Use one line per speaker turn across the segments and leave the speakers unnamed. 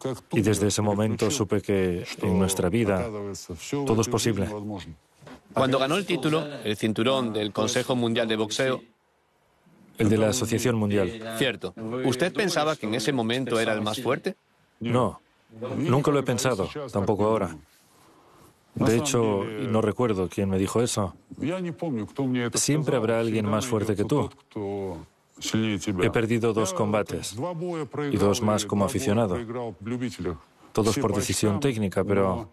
Y desde ese momento supe que en nuestra vida todo es posible.
Cuando ganó el título, el cinturón del Consejo Mundial de Boxeo,
El de la Asociación Mundial.
cierto, ¿usted pensaba que en ese momento era el más fuerte?
No, nunca lo he pensado, tampoco ahora. De hecho, no recuerdo quién me dijo eso. Siempre habrá alguien más fuerte que tú. He perdido 2 combates y 2 más como aficionado. Todos por decisión técnica, pero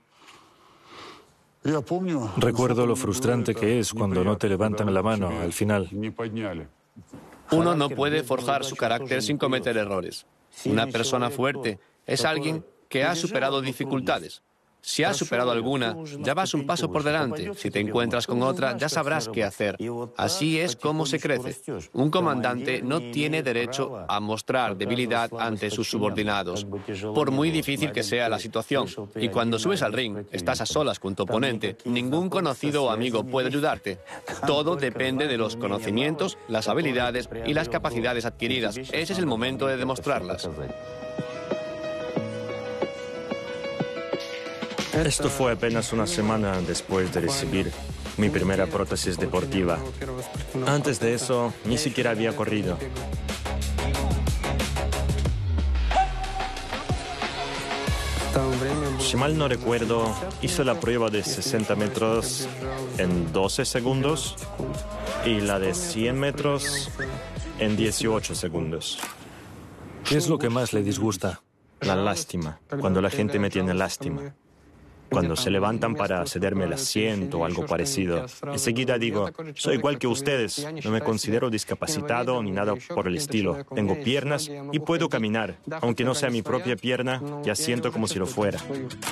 recuerdo lo frustrante que es cuando no te levantan la mano al final.
Uno no puede forjar su carácter sin cometer errores. Una persona fuerte es alguien que ha superado dificultades. Si has superado alguna, ya vas un paso por delante. Si te encuentras con otra, ya sabrás qué hacer. Así es como se crece. Un comandante no tiene derecho a mostrar debilidad ante sus subordinados, por muy difícil que sea la situación. Y cuando subes al ring, estás a solas con tu oponente. Ningún conocido o amigo puede ayudarte. Todo depende de los conocimientos, las habilidades y las capacidades adquiridas. Ese es el momento de demostrarlas.
Esto fue apenas una semana después de recibir mi primera prótesis deportiva. Antes de eso, ni siquiera había corrido. Si mal no recuerdo, hice la prueba de 60 metros en 12 segundos y la de 100 metros en 18 segundos.
¿Qué es lo que más le disgusta?
La lástima, cuando la gente me tiene lástima. Cuando se levantan para cederme el asiento o algo parecido, enseguida digo, soy igual que ustedes, no me considero discapacitado ni nada por el estilo. Tengo piernas y puedo caminar. Aunque no sea mi propia pierna, ya siento como si lo fuera.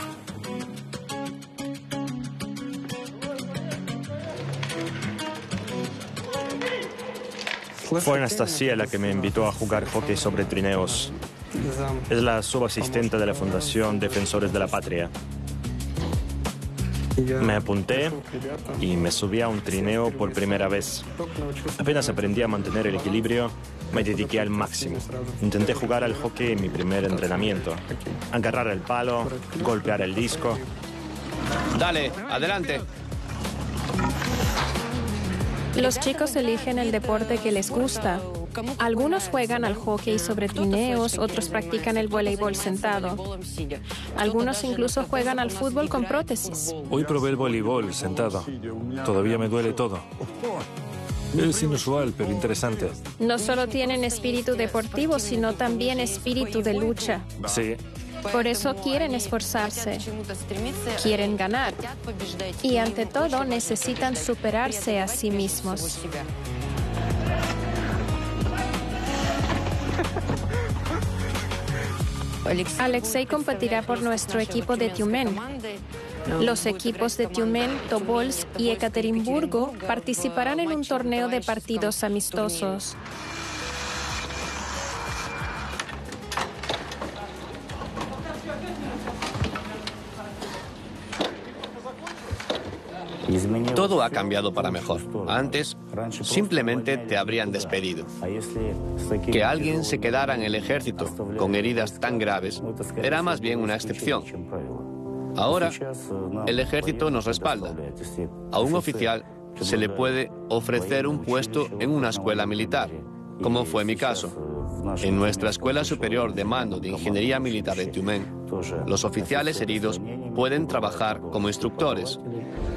Fue Anastasia la que me invitó a jugar hockey sobre trineos. Es la subasistente de la Fundación Defensores de la Patria. Me apunté y me subí a un trineo por primera vez. Apenas aprendí a mantener el equilibrio, me dediqué al máximo. Intenté jugar al hockey en mi primer entrenamiento. Agarrar el palo, golpear el disco.
Dale, adelante.
Los chicos eligen el deporte que les gusta. Algunos juegan al hockey sobre trineos, otros practican el voleibol sentado. Algunos incluso juegan al fútbol con prótesis.
Hoy probé el voleibol sentado. Todavía me duele todo. Es inusual, pero interesante.
No solo tienen espíritu deportivo, sino también espíritu de lucha.
Sí.
Por eso quieren esforzarse, quieren ganar y ante todo necesitan superarse a sí mismos. Alexei competirá por nuestro equipo de Tiumen. Los equipos de Tiumen, Tobolsk y Ekaterimburgo participarán en un torneo de partidos amistosos.
Todo ha cambiado para mejor. Antes, simplemente te habrían despedido. Que alguien se quedara en el ejército con heridas tan graves era más bien una excepción. Ahora, el ejército nos respalda. A un oficial se le puede ofrecer un puesto en una escuela militar, como fue mi caso. En nuestra Escuela Superior de Mando de Ingeniería Militar de Tiumen, los oficiales heridos pueden trabajar como instructores.